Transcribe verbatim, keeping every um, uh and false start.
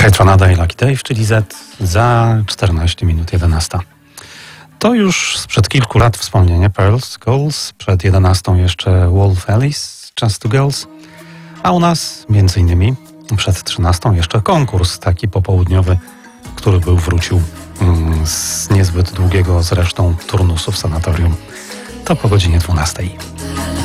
Tornado i Lucky Dave, czyli Z za czternaście minut jedenasta. To już sprzed kilku lat wspomnienie Pearls Girls, przed jedenastą jeszcze Wolf Alice, Just Two Girls, a u nas między innymi przed trzynastą jeszcze konkurs taki popołudniowy, który był wrócił mm, z niezbyt długiego zresztą turnusu w sanatorium. To po godzinie dwunastej.